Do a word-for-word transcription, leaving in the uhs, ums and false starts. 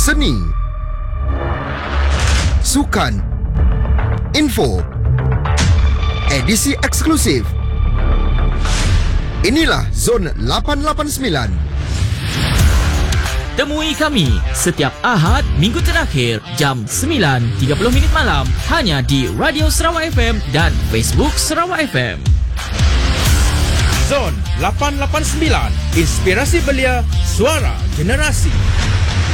seni, sukan, info, edisi eksklusif. Inilah Zon lapan lapan sembilan. Temui kami setiap Ahad minggu terakhir jam sembilan tiga puluh minit malam hanya di Radio Sarawak F M dan Facebook Sarawak F M. Zon lapan lapan sembilan, inspirasi belia, suara generasi.